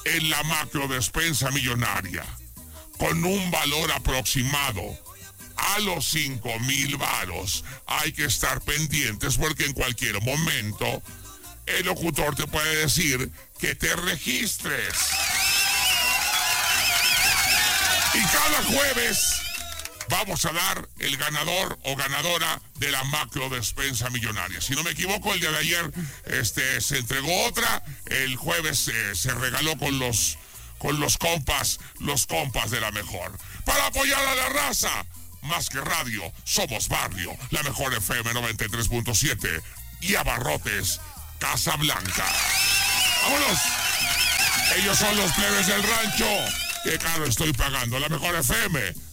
en la macro despensa millonaria, con un valor aproximado a los 5,000 varos. Hay que estar pendientes porque en cualquier momento el locutor te puede decir que te registres. Y cada jueves vamos a dar el ganador o ganadora de la macro despensa millonaria. Si no me equivoco, el día de ayer se entregó otra. El jueves se regaló con los compas de la mejor. Para apoyar a la raza, más que radio, somos barrio. La mejor FM 93.7 y Abarrotes, Casablanca. ¡Vámonos! Ellos son los plebes del rancho. ¡Qué caro estoy pagando! La mejor FM